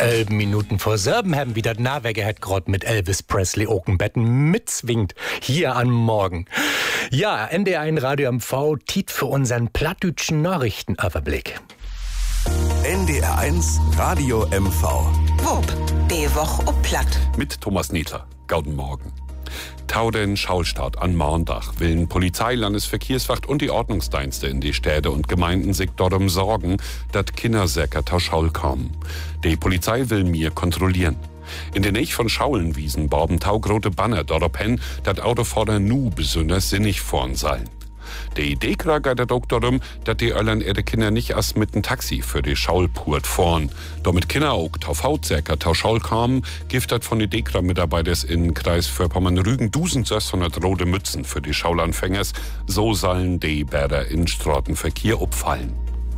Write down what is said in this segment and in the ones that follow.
11 Minuten vor 7 haben wieder Naweger hat grad mit Elvis Presley Okenbetten mitzwingt hier am Morgen. Ja, NDR1 Radio MV tiet für unseren plattdütschen Nachrichtenüberblick. NDR1 Radio MV. Wupp, die Woche ob Platt. Mit Thomas Niedler. Guten Morgen. Tau den Schaulstart an Montag willen Polizei, Landesverkehrswacht und die Ordnungsdienste in die Städte und Gemeinden sich darum sorgen, dass Kindersäcker tau Schaul kommen. Die Polizei will mir kontrollieren. In der Nähe von Schaulenwiesen borben taugrote Banner darauf hin, dat Autofahrer nu besonders sinnig vorn seien. Die Idee geht auch darum, dass die Öllern ihre Kinder nicht erst mit dem Taxi für die Schaulpurt fahren. Damit Kinder auch auf Hautsäcker tau Schaul kamen, giftet von den Dekra-Mitarbeiters in Kreis für Pommern-Rügen 1600 rote Mützen für die Schaulanfängers. So sollen die Bäder in Straßenverkehr abfallen.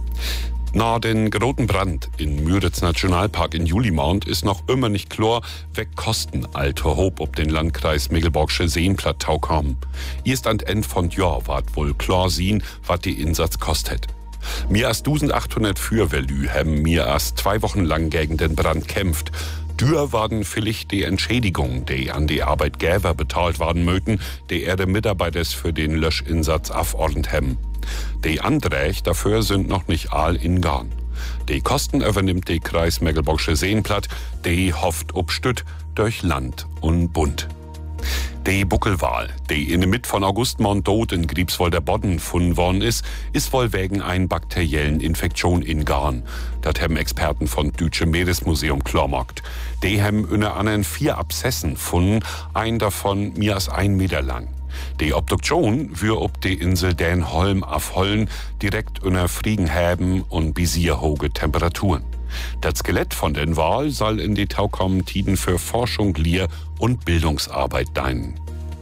Nach den großen Brand in Müritz Nationalpark in Julimount ist noch immer nicht klar, wer Kosten alter Hob ob den Landkreis Megelborgsche Seenplattau kam. Erst an Ende von Jahr ward wohl klar sehen, was die Insatz kostet. Mehr als 1800 Feuerwehrlü haben mir erst 2 Wochen lang gegen den Brand kämpft. Dür waren vielleicht die Entschädigungen, die an die Arbeitgeber bezahlt werden möchten, die ihre Mitarbeiter für den Löschinsatz aufordnet haben. Die Anträge dafür sind noch nicht all in Garn. Die Kosten übernimmt die Kreis Megelborgsche Seenplatt, die hofft obstütt durch Land und Bund. Die Buckelwal, die in der Mitte von August tot in Griebswolder Bodden gefunden worden ist wohl wegen einer bakteriellen Infektion in Garn. Das haben Experten von Deutsche Meeresmuseum klarmacht. Die haben unter anderem 4 Abszessen gefunden, ein davon mehr als 1 Meter lang. Die Obduktion wir ob die Insel Dänholm aufholen, direkt unter Friegenhäben und bisierhohe Temperaturen. Das Skelett von den Wal soll in die taukommenden Tiden für Forschung, Lehr- und Bildungsarbeit dienen.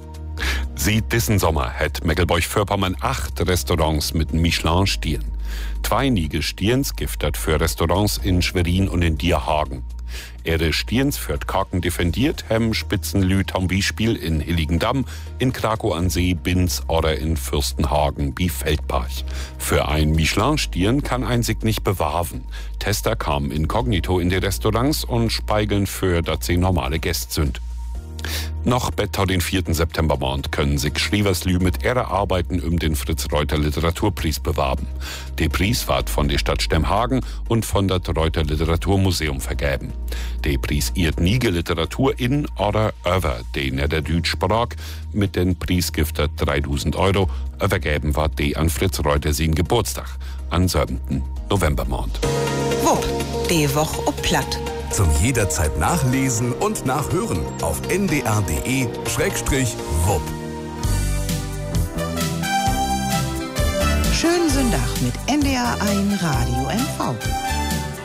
Seit diesen Sommer hat Mecklenburg-Vorpommern 8 Restaurants mit Michelin-Stern. 2 Niege Stierns giftet für Restaurants in Schwerin und in Dierhagen. Ihre Stierns für Kaken defendiert, haben Spitzenlü am Beispiel in Hilligendamm, in Krakow an See, Binz oder in Fürstenhagen wie Feldbach. Für ein Michelin-Stern kann ein sich nicht bewahren. Tester kamen inkognito in die Restaurants und speigeln für, dass sie normale Gäste sind. Noch better den 4. Septembermond können sich Schrieverslü mit ihrer Arbeiten den Fritz-Reuter Literaturpreis bewerben. Der Preis wird von der Stadt Stemhagen und von der Reuter Literaturmuseum vergeben. Der Preis ehrt Niege Literatur in oder über den der Deutschsprach. Mit den Preis giftet 3.000 €. Übergeben wird die an Fritz Reuter sein Geburtstag am 7. Novembermond. Wupp, die Woche ob Platt. Zum jederzeit nachlesen und nachhören auf ndr.de/wupp. Schönen Sonntag mit NDR1 Radio MV.